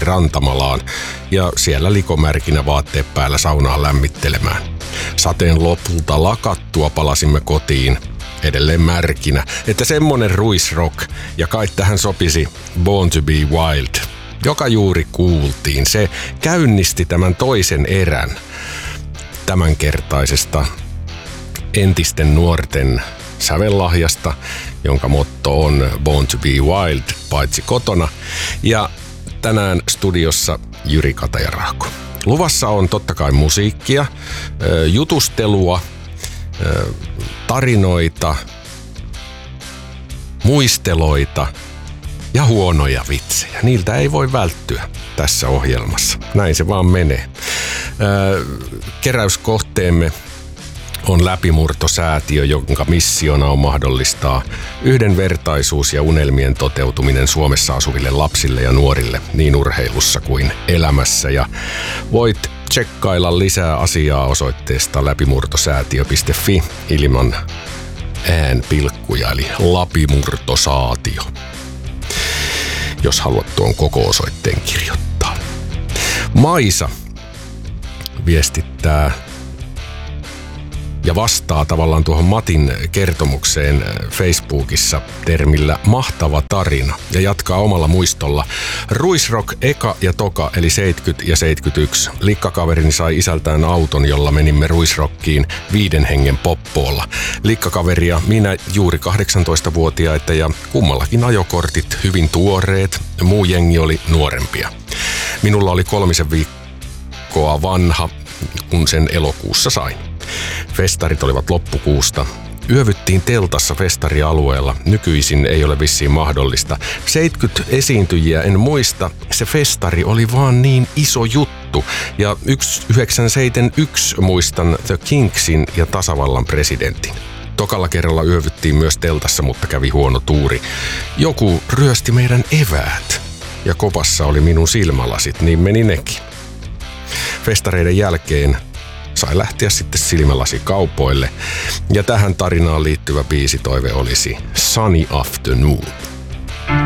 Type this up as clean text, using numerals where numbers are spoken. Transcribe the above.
Rantamalaan ja siellä likomärkinä vaatteet päällä saunaa lämmittelemään. Sateen lopulta lakattua palasimme kotiin edelleen märkinä, että semmonen ruisrock ja kai tähän sopisi Born to be Wild, joka juuri kuultiin. Se käynnisti tämän toisen erän tämänkertaisesta entisten nuorten sävellahjasta, jonka motto on Born to be Wild, paitsi kotona. Ja tänään studiossa Jyri Kataja-Rahko. Luvassa on totta kai musiikkia, jutustelua, tarinoita, muisteloita ja huonoja vitsejä. Niiltä ei voi välttyä tässä ohjelmassa. Näin se vaan menee. Keräyskohteemme on Läpimurto-säätiö, jonka missiona on mahdollistaa yhdenvertaisuus ja unelmien toteutuminen Suomessa asuville lapsille ja nuorille niin urheilussa kuin elämässä. Ja voit tsekkailla lisää asiaa osoitteesta läpimurtosäätiö.fi ilman äänpilkkuja, eli Lapimurtosaatio, jos haluat tuon koko osoitteen kirjoittaa. Maisa viestittää ja vastaa tavallaan tuohon Matin kertomukseen Facebookissa termillä mahtava tarina ja jatkaa omalla muistolla. Ruisrock eka ja toka eli 70 ja 71. Likkakaverini sai isältään auton, jolla menimme Ruisrockiin 5 hengen poppoolla. Likkakaveri ja minä juuri 18-vuotiaita ja kummallakin ajokortit hyvin tuoreet. Muu jengi oli nuorempia. Minulla oli 3 viikkoa vanha, kun sen elokuussa sain. Festarit olivat loppukuusta. Yövyttiin teltassa festarialueella. Nykyisin ei ole vissiin mahdollista. 70 esiintyjiä en muista. Se festari oli vaan niin iso juttu. Ja 1971 muistan The Kingsin ja tasavallan presidentin. Tokalla kerralla yövyttiin myös teltassa, mutta kävi huono tuuri. Joku ryösti meidän eväät. Ja kopassa oli minun silmälasit, niin meni nekin. Festareiden jälkeen sai lähteä sitten silmälasikaupoille. Ja tähän tarinaan liittyvä biisitoive olisi Sunny Afternoon.